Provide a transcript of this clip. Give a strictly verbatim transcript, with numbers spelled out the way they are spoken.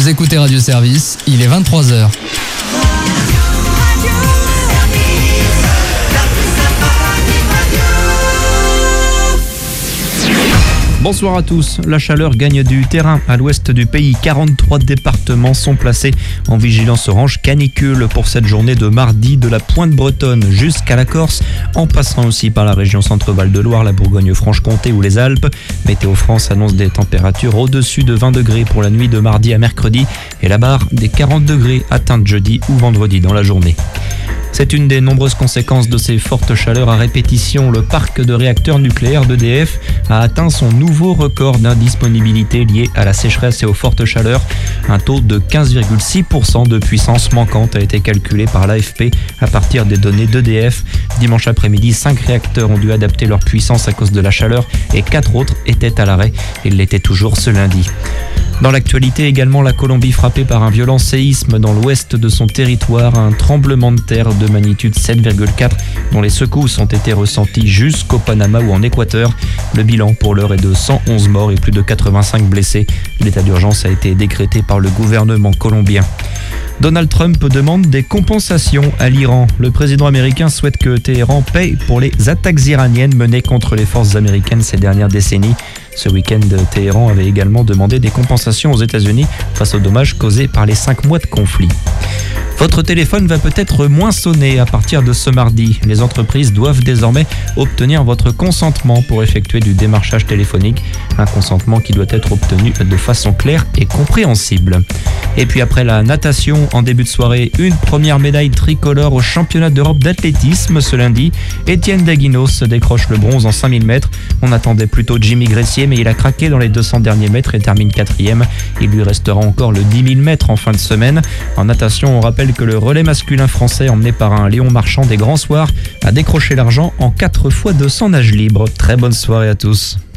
écoutez Radio Service, il est vingt-trois heures. Bonsoir à tous. La chaleur gagne du terrain à l'ouest du pays. quarante-trois départements sont placés en vigilance orange canicule pour cette journée de mardi, de la pointe bretonne jusqu'à la Corse, en passant aussi par la région Centre-Val de Loire, la Bourgogne-Franche-Comté ou les Alpes. Météo France annonce des températures au-dessus de vingt degrés pour la nuit de mardi à mercredi et la barre des quarante degrés atteinte jeudi ou vendredi dans la journée. C'est une des nombreuses conséquences de ces fortes chaleurs à répétition. Le parc de réacteurs nucléaires d'E D F a atteint son nouveau record d'indisponibilité lié à la sécheresse et aux fortes chaleurs. Un taux de quinze virgule six pour cent de puissance manquante a été calculé par l'A F P à partir des données d'E D F. Dimanche après-midi, cinq réacteurs ont dû adapter leur puissance à cause de la chaleur et quatre autres étaient à l'arrêt. Ils l'étaient toujours ce lundi. Dans l'actualité également, la Colombie frappée par un violent séisme dans l'ouest de son territoire, un tremblement de terre de magnitude sept virgule quatre dont les secousses ont été ressenties jusqu'au Panama ou en Équateur. Le bilan pour l'heure est de cent onze morts et plus de quatre-vingt-cinq blessés. L'état d'urgence a été décrété par le gouvernement colombien. Donald Trump demande des compensations à l'Iran. Le président américain souhaite que Téhéran paye pour les attaques iraniennes menées contre les forces américaines ces dernières décennies. Ce week-end, Téhéran avait également demandé des compensations aux États-Unis face aux dommages causés par les cinq mois de conflit. Votre téléphone va peut-être moins sonner à partir de ce mardi. Les entreprises doivent désormais obtenir votre consentement pour effectuer du démarchage téléphonique. Un consentement qui doit être obtenu de façon claire et compréhensible. Et puis après la natation, en début de soirée, une première médaille tricolore au championnat d'Europe d'athlétisme ce lundi. Étienne Daguinos décroche le bronze en cinq mille mètres. On attendait plutôt Jimmy Gressier, mais il a craqué dans les deux cents derniers mètres et termine quatrième. Il lui restera encore le dix mille mètres en fin de semaine. En natation, on rappelle que le relais masculin français, emmené par un Léon Marchand des Grands Soirs, a décroché l'argent en quatre fois deux cents nages libres. Très bonne soirée à tous.